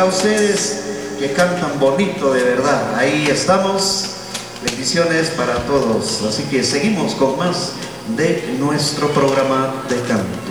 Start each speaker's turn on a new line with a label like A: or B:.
A: para ustedes que cantan bonito de verdad. Ahí estamos. Bendiciones para todos. Así que seguimos con más de nuestro programa de canto.